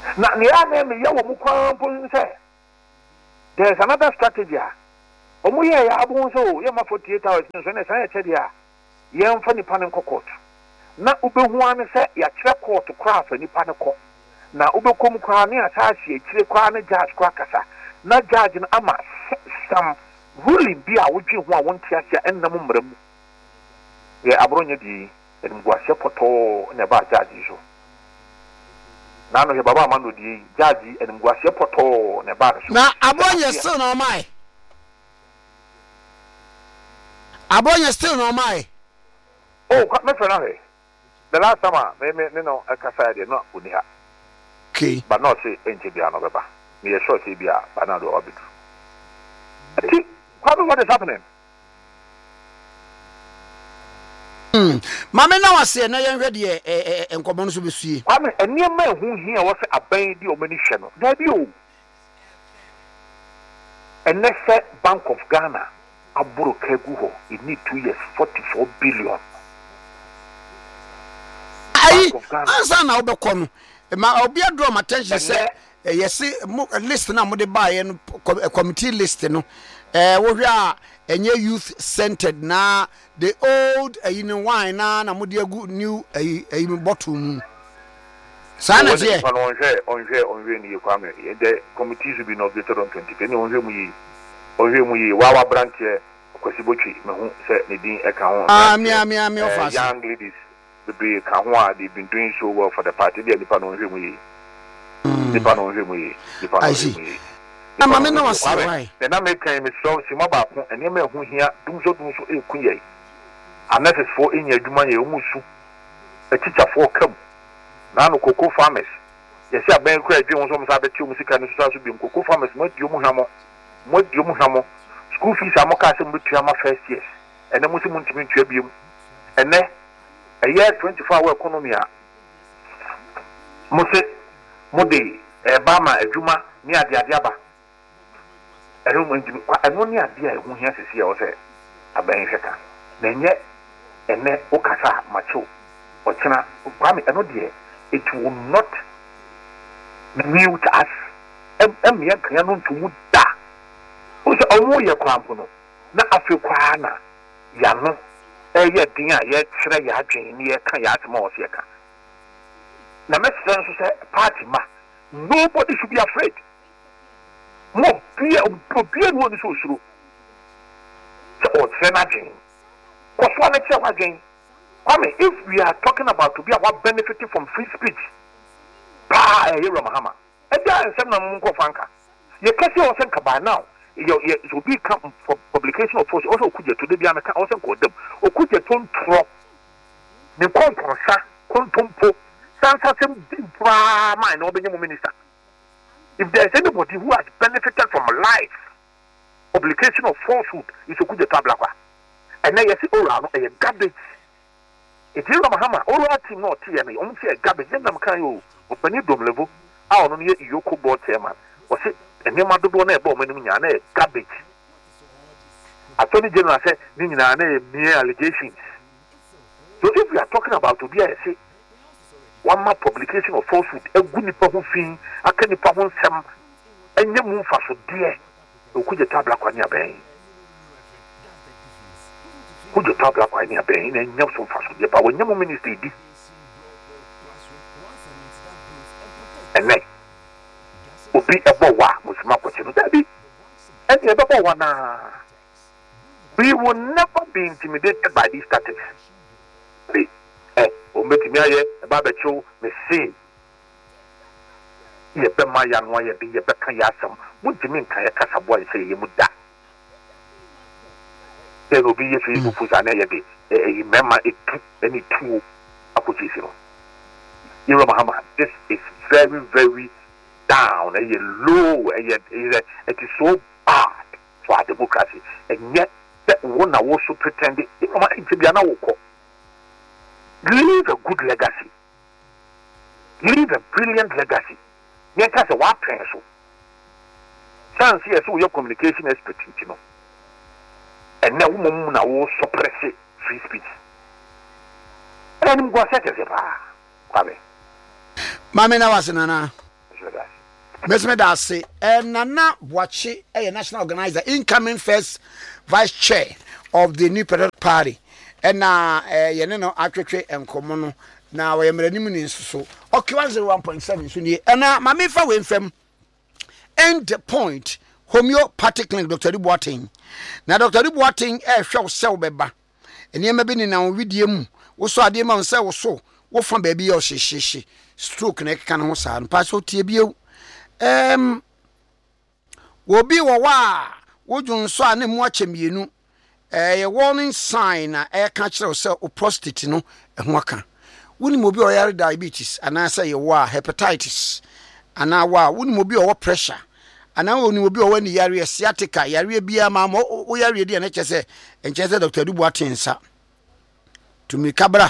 na ne ya na me ya wo mu kwan pon say there's another strategy omo ye ya abun so ye ma 48 hours so na say che dia ye mfa nipa ne court na ubehu an say ya kire court kra fa nipa ne ko na ubekom kra ne asase e kire kra ne judge kra kasa na judge na ama some ruling bi a wodwe ho a wonti asia ennam mmram ye abronye di engwase poto ne ba judge so na no he baba amando di judge engwase poto ne ba so na abonye still no mai abonye still no mai oh me fena he the last time me no akasa de no oniha okay but not say enche bia no beba me ye sure say bia ba na do obidu what is happening mame na wase na yenhwe de enkomo no so besue kwame eniema ehu hia wo se aban di o mani hwe no da bi o enese Bank of Ghana aburo kegu ho it need 2 years 44 billion ai ansa na obekọ no ma obi draw my attention say yes list na mo de buy no committee list no wo hwe a enye youth centered na the old wine na mo de agu new bottle mu sana je onhwe ni kwame the committee should be inaugurated on 20 onhwe mu yi wawa branch kwasibotwi me hu say ne din e ka ho mi offer young ladies the be ka ho they've been doing so well for the party they nipa no onhwe mu yi nipa no onhwe mu yi nipa no onhwe mu yi na mame na wase why na me kan me so si ma ba ko ene ma hu hia dumso e ku ye aneses for enya adwuma ye omusu atichafo kam na no cocoa farmers yesi aban kura adwe won so msa be ti omusika no so bi cocoa farmers mo di omu school fees amoka se mo tuama first years ene mo se mo ntimi tua biem ene a year 24 hour economy a mo se mo de ba ma adwuma ni ade aba eno mo ntimi eno ni ade a ehu hia sisi a wo se aban hweka na nye ene okasa macho ochina kwame eno de it will not mute us em ya kan no ntumu da o se omo ye kwampo no na afekwa na ya no ye din a ye kire ya adwen ni ye kan ya atema o se ka na mesen so se party ma nobody should be afraid mo bia no ni so suro se o se na adwen ko so na kire wa adwen kwame if we are talking about to be about benefiting from free speech Yero Mahama. And there is some Munko Franca. You can see also by now. You will become for publication of force also could you to the Biana also call them or could you turn pro the contra contumpo Sansa mine or the minister. If there is anybody who has benefited from life, publication of falsehood is a good tabla. And now you see a garbage. It is Mahama, all our team not TNA, only a garbage, and I'm kind of open dom level. I don't know Yoko board chairman. Was it a name of the one a garbage? Attorney General said, Nina, mere allegations. So if we are talking about to be a say, one more publication of falsehood, a good nippon thing, a can nippon some, and you move for so dear, who could you tabla on your bay? Could you tabla on your bay and no so fast with your power when your ministry did? And then, will be a boa with Makochino Daddy. And the other one, we will never be intimidated by these tactics. Ometimia, a barbecue, may say, ye be my young one, ye be a becayasum. Would you mean Kayaka boy say you would die? There will be a few who put an egg, a member, any two acquisition. You know, this is very, very down, low, it is so bad for our democracy, and yet that one also pretending, you know, to be an awful. Leave a good legacy, leave a brilliant legacy. Yet, as a what pencil. Sans here, so your communication expertise, you know, and now woman will suppress free speech. And I'm going to say, Mame na was nana. Mesme da say Nana Boachi a national organizer incoming first vice chair of the New Patriotic Party and yeneno atwetwe enkomo no na we mranimu ni nso okay 101.7 so ni na mame fa we mfam end point homeopathic clinic Dr. Duboating na Dr. Duboating hwe se obeba enema bi ni na widie mu wo so ade ma wo se wo so wo fa ba bi yo hyehyehe stroke na kan ho sa no pa so tie bi wo bi wo wa wo dwun so ane mu achemienu a warning sign na ka kire se o prostate no ho aka woni mo bi o yare diabetes ana say ye wa hepatitis ana wa woni mo bi o pressure ana woni mo bi o wani yare sciatica yare bia ma o yare di na chese enchese Dr. Duboating sa tumi kabra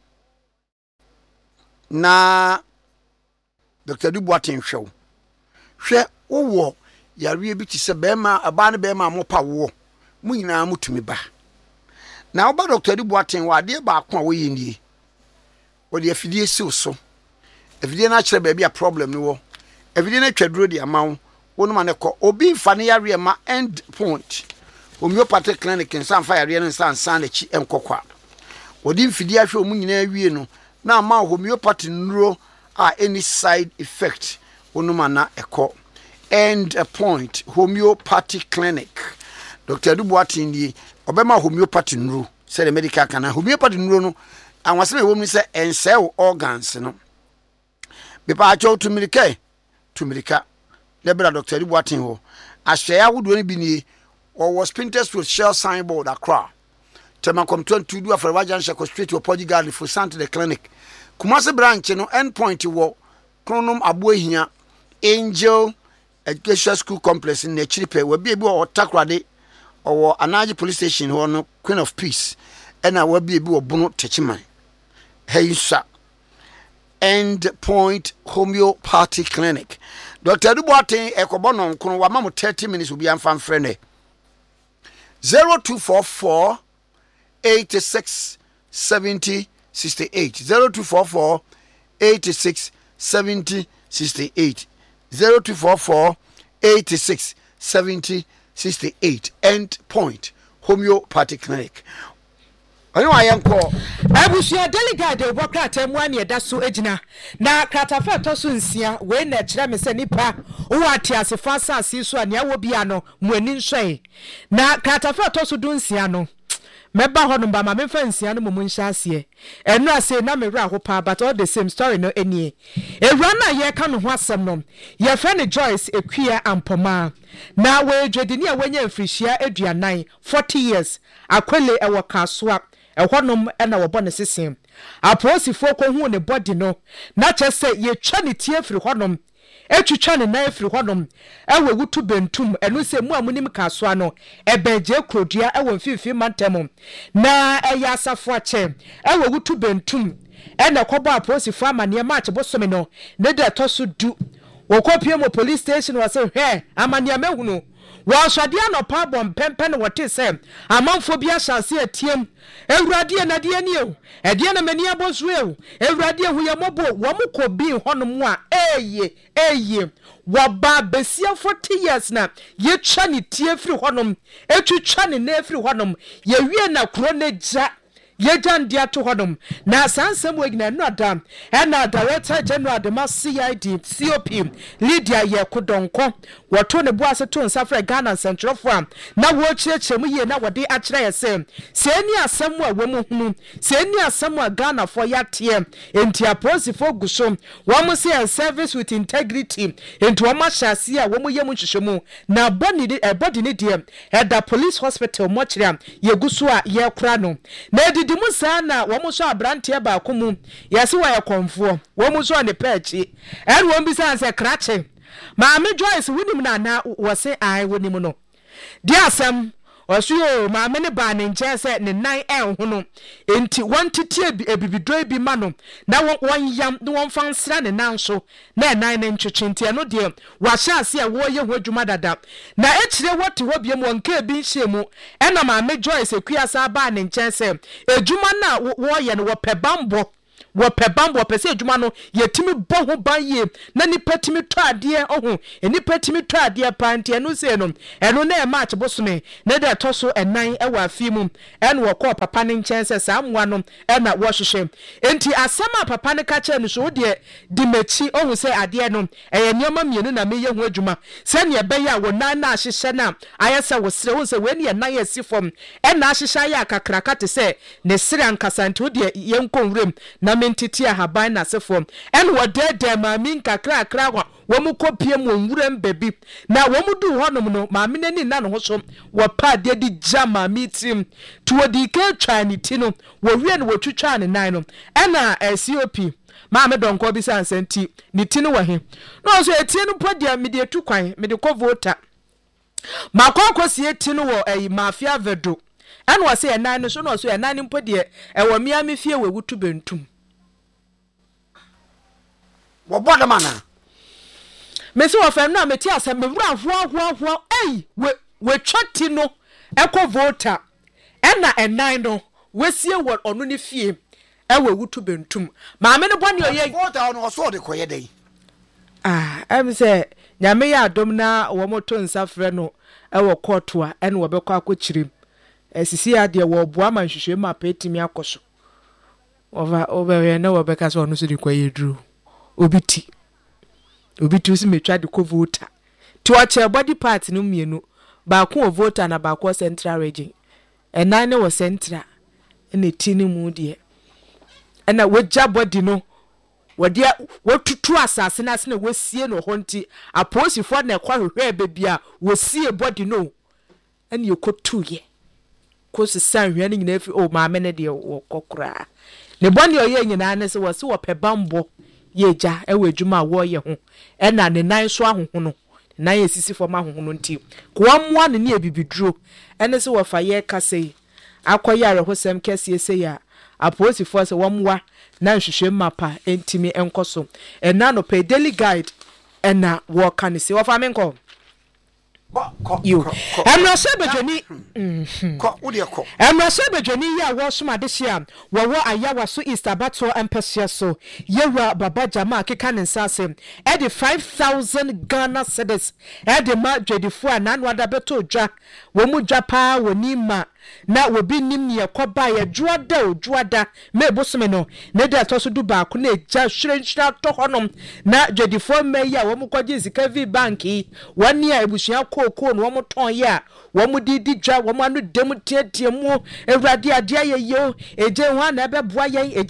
na Dr. Duboating hwe wo yare bi ti se be ma aba ne be ma mo pa wo mu nyina mutumi ba na oba Dr. Duboating wa de ba ko a wo yenie wo de afidie si so afidie na kire ba bia problem ni wo afidie na twaduro de amawo wo no ma ne ko obi mfa ne yare ma end point homeopathic clinic in san fa yare no san na chi enkokwa wo de mfidie ahwe mu nyina awie no na ma homeopathy nuro any side effect wo no ma na eko end point homeopathic clinic Dr. Duboating di obema homeopathy nuru say the medical kana homeopathy nuru no anwase me wom say ensel organs no be pa cho tumilika lebra Dr. Duboating ho ahya wodo ni bi ni or was Spinters with shell signboard Accra tema kom 22 do after wajan shako street to Podi Garden for Santa the clinic Kumasi branch no end point wo Kronom Abuehia Angel Education School Complex in Nechiripe we bi o takrade or Anaji police station ho no Queen of Peace and I will be able to bono techiman hey sir end point homeopathic clinic Dr. Duboating ekobono nkono wa mamo 30 minutes will be amfan frene 0244 86 70 68 0244 86 70 68 0244 86 70 68 end point homeopathic clinic Oyo ayenko abusia delegate de bokrata mu ane da so ejina na kratafa to so nsia we na kire me se nipa wo atiase fa asase so ane awo bia no mu ani nsoe na kratafa to so du nsia no meba hono ba ma me fa nsia no mu nhyia ase enu ase na me wra ho pa but all the same story no enie ewra na ye ka no ho asem no ye fa ne Joyce Ekwia Ampoma na we dwedini a wanya mfrihia aduanan 40 years akwele ewo kasoa ehonum na wo bone sesem aposifo ko hu ne body no na chese ye twa ne tie firi honum etwitwa ne na firi honum ewe gutu bentum enu se mu amunim kasoa no ebeje krodua ewo mfifi mantem na eya asafo ache ewe gutu bentum ena kobo aposifo amane ma ache bosome no ne de toso du wo kopie mo police station wa se hwe amane ma hunu wa swade anopa bom pempe ne wote se amanfo bia chance atiem ewurade na de ani o ede na mani abozu e ewurade hu ye mobo wo mko bi honom a eye wa ba besia 40 years na ye twa ne tie firi honom etwitwa ne na firi honom ye wie na kro na ja yejan dia to hodom na sansem wegina no adam na director general de CID COP Lydia Yekodonko woto ne boase to nsafra Ghana Central Forum na wo chirechemu ye na wode akire yese se ni asem a wemu hunu se ni asem a Ghana for yatie enti aposifo guso wo say service with integrity enti wo ma hyase a wo mu yemu hwehwemu na body ne die da police hospital mochria ye guso a ye kura no na dimu sana wo so abrante ba komu yase wa yakonfo wo so ne pechi en wo bi san se krache maame Joyce winim na wo se ai wonim no di asem osuo maame ne ba ne nche se ne nan enhu no enti wontitie ebibido bi ma no na won yam no won fan sra ne nan so na nan ne ntwetwente no de wa hya ase a wo ye ho adwuma dada na ekire wote ho biem wonka bi nhyiemu ena maame Joyce Ekwia sa ba ne nche se adwuma na wo ye no wo pe bambo wo pebambo pese adwuma no yetimi bɔ ho ban ye na nipa timi tɔ adeɛ ohu nipa timi tɔ adeɛ pantie no se no ɛno na match bosome na da tɔ so ɛnan ɛwɔ afi mu ɛna wɔ kɔ papa ne nkyɛn sɛ saa mmoa no ɛna wɔ hyehyɛ enti asɛm a papa ne ka kyerɛ no so deɛ di machi ohu sɛ adeɛ no ɛyɛ nneɛma mienu na meyɛ ho adwuma sɛ ne ɛbɛyɛ a wɔ nan na ahyehyɛ na ayɛ sɛ wɔ sere wo sɛ wɔ ne nan asi fam ɛna ahyehyɛ ayɛ akakraka te sɛ ne sere ankasa nti wo deɛ yɛnkɔ nwuram na mentiti ahaban na asefo ɛna wɔ dɛdɛ maame nkakrakra wɔ mu kɔpie mu nwuram baabi na wɔ mu du hɔnom no maame n'ani na ne ho so wɔ pa adeɛ de gya maame tirim to wɔ di ka twa ne ti no wɔ wie no wɔtwitwa ne nan no ɛna COP maame dɔnkɔ bi sɛ ansanti ne ti no wɔ he na ɔso etie no pɔdia mede etu kwan mede kɔ voter makɔkɔ sie ti no wɔ mafia vedo ɛna wɔ sɛ ɛnan no so na ɔso ɛnan no pɔdia ɛwɔ miami fie wɔ wutu bentum wɔ bɔdam ana me se wɔ fam na me ti asɛm me wura hoahoahoa we twati no ɛkɔ voter ɛna ɛnan no wesie wɔ ɔno ne fie ɛwɔ wutu bentum maame no bɔne ɔyɛ voter no ɔso de kɔyɛ dai ɛm sɛ nyame yɛ adom na wɔ moto nsa frɛ no ɛwɔ court a ɛna wɔbɛkɔ akɔkyerem asisi adeɛ wɔ boa ma nhwehwɛ ma petimi akɔ so ɔbɛyɛ na wɔbɛka sɛ ɔno so de kɔyɛ duro obi ti so metwa de kɔ voter ti ɔkyɛ body part no mienu baako wɔ voter na baako central region ɛnan ne wɔ central ɛna ti ne mu deɛ ɛna wogya body no wɔde wɔtutu asase na ase na wɔsie no hɔ nti aposifo na ɛkɔ hwehwɛ baabi a wɔsie body no ɛna yɛkɔtu yɛ kɔsi san hwɛ ne nyinaa fi maame ne deɛ wɔkɔkora ne bɔne ɔyɛ nyinaa ne sɛ wɔse wɔpɛ bambɔ yɛgya ɛwɔ adwuma a wɔyɛ ho ɛna ne nan so ahoho no nan esisi fam ahoho no nti kowa mmoa ne ebibiduro ɛne sɛ wɔfa yɛ kasa yi akɔyɛ arehosɛm kɛseɛ sɛ ya aposifo sɛ wɔmwa na nhwehwɛ mapa entimi ɛnkɔ so ɛna no pay daily guide ɛna wɔka ne sɛ wɔfa menkɔ Emrase Bejoni ya wo soma de hia wo ayawa so East Abato empese so yewa baba jama keka ne nsase e de 5,000 Ghana cedis e de ma dwedifo ananu ada beto dwa wo mu dwa pa woni ma na wobi nim ne yakoba ya juada me bosome no ne de to so du ba ko na eja hwirenhwira to honom na dwedifo meya wo mu kwaje sika vi banki wani a ebusua ko no wo ton ya wo mu didi dwa wo anu dem tietie mu ewrade ade ayeyo eje ho na beboa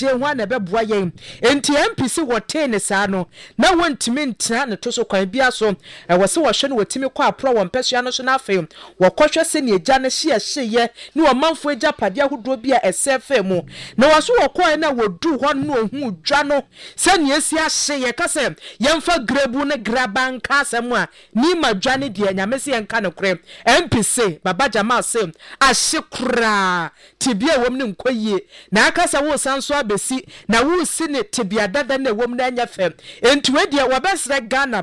yen enti MPC wote ne saa no na wontimi ntra ne to so kwan bia so wo se wo hwe ne wotimi kɔ apro wo mpesua no so na afem wo kɔhwe se ne eja ne hye ni wo manfo eja pade ahodo bi a ɛsɛfɛ mu na wo so wo kɔ na wodu hɔ no ohu dwa no se ne esi ahye ka se yemfa grebu ne grabanka asɛm a ni ma dwa ne de nyame se yenka ne kore MPC baba Jamal se ahye kura tibia wom ne nkoyie na aka se wo sanso abesi na wo si ne tibia dada na wom na anya fam entuwe de wo besre Ghana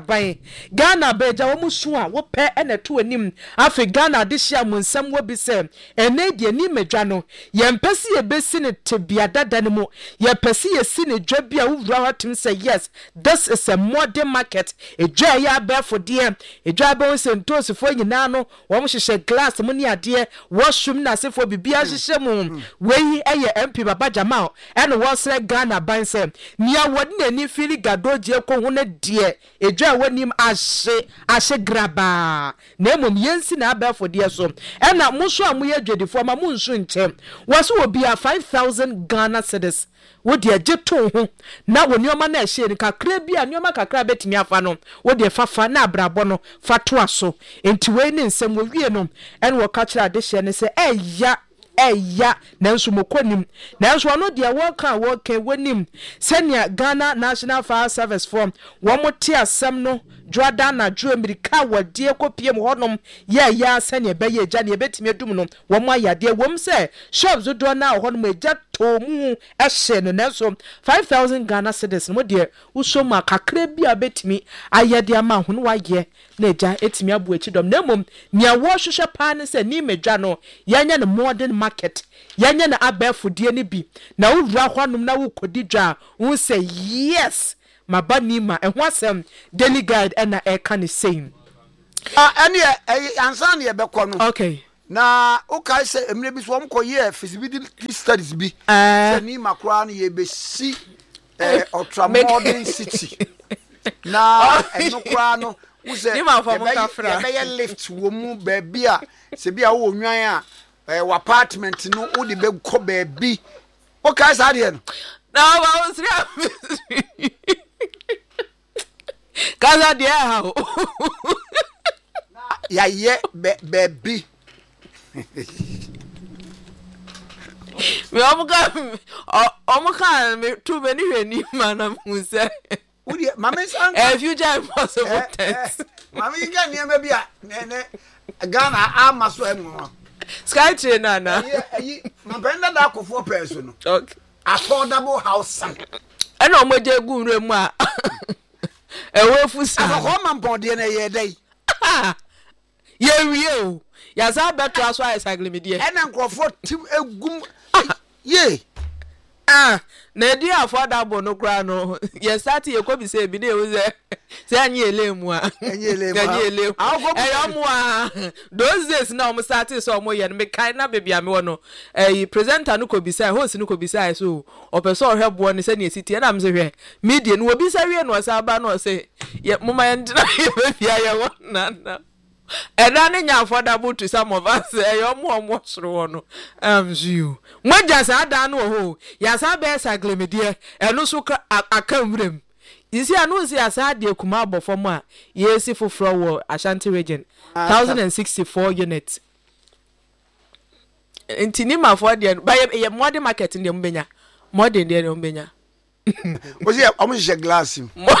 beja wo musu a wo pɛ ena to anim afi Ghana de hia mu nsɛm wo bi se ene de ni medwa no yempesi ebesi ne tibia dada ne mu yepesi yesi ne dwa bia wo wura hatim say yes this is a modern market edwa ya abefo de edwa ba sentosifo nyina no wo hyehyɛ glass mu ne ade washroom na sefo bibia hyehyɛ mu wei eye MP baba Jamal ene wo sre Ghana ban se nia wodi nani fili gadoje ko ho ne de edwa wanim ahye graba na emom yensi na abefo de so ena muso amoye dwedifo ma munsu nkyem waso obi a 5,000 Ghana cedis wodi ageto ho na woni oma na ehye ni kakra bi a nioma kakra betimi afa no wodi fafa na abrabo no fato aso enti we ni nsem wo wie no ene wo ka kira de hye ne se eya nanso mokonim nanso ono de woka wonim senia Ghana National Fire Service form wo mote asem no dwada na dwo America wode kopiem honom ya senia beye gya ne betimi adum no wo mo ayade wom se shops do na honom agya tomu ehye no nanso 5000 Ghana cedis no de uso ma kakra bi abetimi ayede ama ho no waye na eja etimi abu ekidom na mom nia wo hwehwe pa ne se ni medwa no yanya no modern market yanya na abafudie ne bi na wura hwanum na wo kodi dwa wo say yes mabani ma ehwo asem daily guide na e kan same ene ansan ye bekọ no okay na okay say emre bi so mko ye feasibility studies bi say ni makra no ye besi ultra modern city na eno kra no wo say be ye lift wo mu ba bi a se bi a wo nwan a wa apartment no wo de be ko ba bi okay say de no na wa o sri kaza de ha ya ye baby me omuka me too many hwani manam hu say udi mama san future impossible test mama inga niam bia ne Ghana amaso emu sky train na yi mapenda da akofo peso no okay affordable housing ena omoje gunre mu a ewe fusa afọ mampode na ye dai ye wie o ya za beto aso exactly me die ena nkrofo tim egum ye na edi affordable no kra no ye start ye ko bi say bi na e say anyi elemu a anyi elemu eyo a those days na o start so mo ye no me kai na bebia me wono presenter no ko bi say host no ko bi say so o person o hwebo no say na city na me say hwe media no obi say we no say aba no say ye mo ma ndina ye bebia ye wona and I nya affordable to some of us eyo mo soro no you mo just ada no ho ya sa be sagle medie eno so akamrem isi anu si asa de kuma abofom a yesi foforo wo Ashanti region 1064 units intini ma for de by ye modern market de mbenya modern de mbenya Ozi omushe glass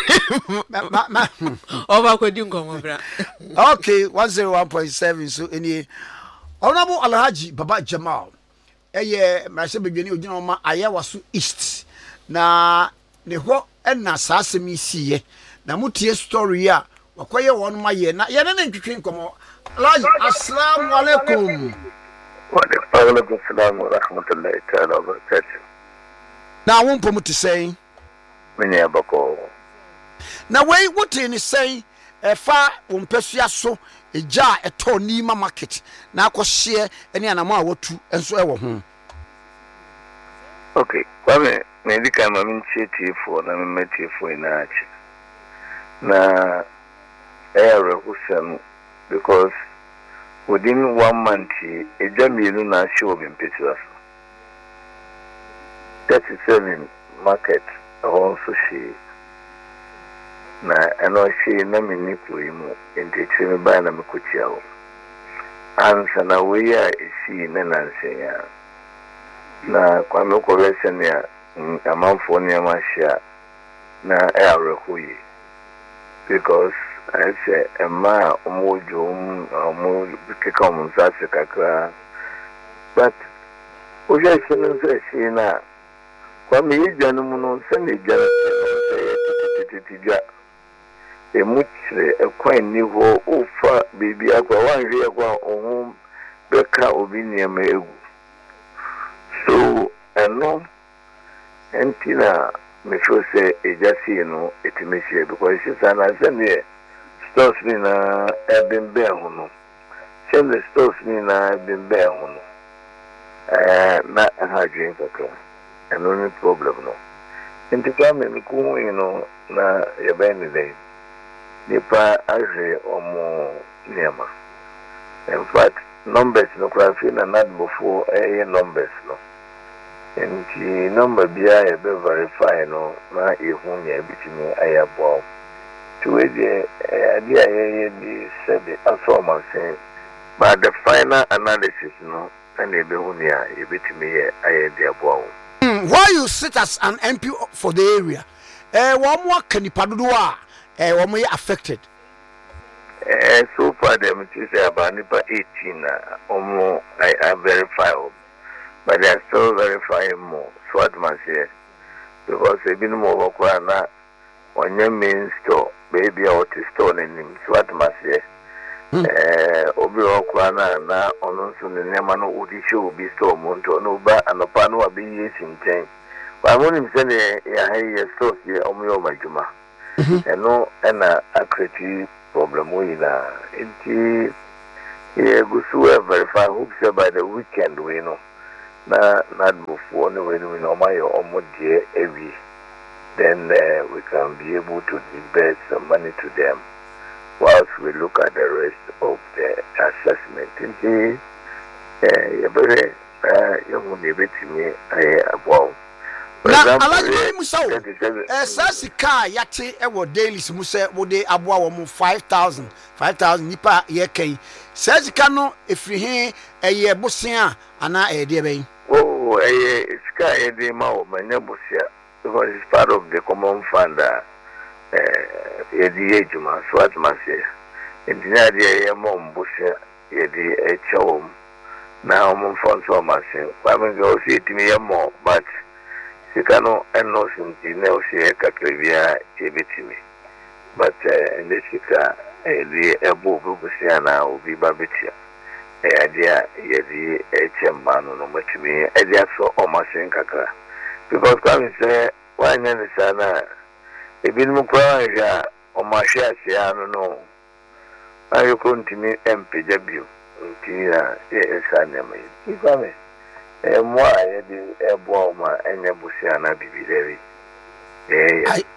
over kwedi nkomo bra okay 101.7 so any Honorable Alhaji Baba Jamal eye mrase bedwani ogina ma Ayawaso East na ne ho na saasem isiye na mutie story a wakoye won ma ye na ye na ntwetwe nkomo Alhaji assalamu alaikum wa alaikum assalam wa rahmatullahi ta'ala wa barakatuh na won pomu to say menya abako na wey what in say fa wompesua so eja eto nima market na akohye ene anamo a watu enso ewo ho okay kwame medika ma minchiefo na mmetiefo inaachi na ere husam because within 1 month eja mienu na show bimpetira so 37 market also she na eno she na minipo imu intechwe me ba na mekuchia ho ansa na we ya esi na nansenya na kwa me ko lesson ya amanfo ne amahia na arehoyi because I say ema omojo omo bikeka omunzase kakra but oje sinu se na kwa me yanu no se ne jana titititija emuchire ekwan ni ho ofa bibi akwa wanhwe akwa ohun beka obi niam egu so eno entina me feel say ejasi no etimehie because she say na say ne stores ni na ebembe ho no say the stores ni na ebembe ho no na ha drink kakra eno ni problem no entika me ku no na yebeni dey nipa ahwe omo niama in fact numbers no craft na not before numbers no and the number bia e be verify no na ehun ya bitimi ayabo to we the idea ye said asoma say but the final analysis no and e be hun ya e bitimi ye ayabo why you sit as an MP for the area wo mo kanipadodo a wo mo affected so far them say about 18 omo I verify but they are still verifying more. So what must say? Because they've been more work on your main store, baby out the store in him. So what must say? Obi Okwana na onunso ne nema no odi show bi store monto no ba anopa no abi yesin chen. Ba mo nim se ne ya haye store ye omo majuma. Eno na akreti problem we na enti ye gusu verify who say by the weekend we know na before no we no my omo die ewi. Then we can be able to disburse some money to them whilst we look at the rest of the assessment. Indeed, you won't be able to me about. Now, I like you, so Sassy car yati ewo daily smuse would they abwa 5,000 nipa yeke. Says cano if you hear a year bussia and I dear bay. Oh, a sky de mao, my nebusia, because it's part of the common fund. Yedi ejuma swat mase engineer dia mom busia yedi echom na mom fonso mase kwa mengo si timi yemo but sikano enno sinti o si kakrevia ebetimi but ndesika yedi ebo busia na obi babetia dia yedi echemba no matimi edia so o mase kakra because come say why nene sana ebi no kwa ya o ma hwe asia no ayo kontimi empeja bio ntira esa nema ifa me mo aye di ebo ma enye busia na bibideri